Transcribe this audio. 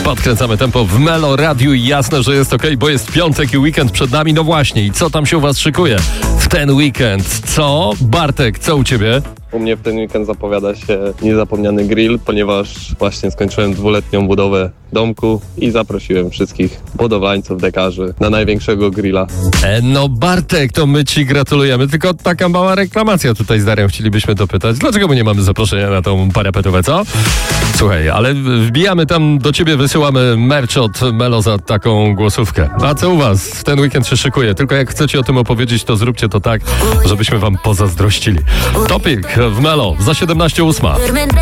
Podkręcamy tempo w Melo Radiu i jasne, że jest okej, bo jest piątek i weekend przed nami. No właśnie, i co tam się u was szykuje w ten weekend? Co? Bartek, co u ciebie? U mnie w ten weekend zapowiada się niezapomniany grill, ponieważ właśnie skończyłem 2-letnią budowę domku i zaprosiłem wszystkich budowlańców, dekarzy na największego grilla. No Bartek, to my ci gratulujemy, tylko taka mała reklamacja tutaj z Darią chcielibyśmy dopytać. Dlaczego my nie mamy zaproszenia na tą parapetówę, co? Słuchaj, ale wbijamy tam do ciebie, wysyłamy merch od Melo za taką głosówkę. A co u was w ten weekend się szykuje? Tylko jak chcecie o tym opowiedzieć, to zróbcie to tak, żebyśmy wam pozazdrościli. Topik w Melo za 17:08.